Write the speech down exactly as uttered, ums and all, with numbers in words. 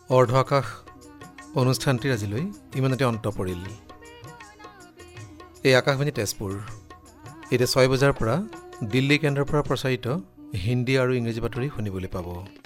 অৰ্ধ আকাশ অনুষ্ঠানটিৰ আজিলৈ ইমানতে অন্ত পৰিল। এই আকাশবাণী তেজপুৰ এতিয়া ছয় বজাৰ পৰা দিল্লী কেন্দ্ৰৰ পৰা প্ৰচাৰিত হিন্দী আৰু ইংৰাজী বাতৰি শুনিবলৈ পাব।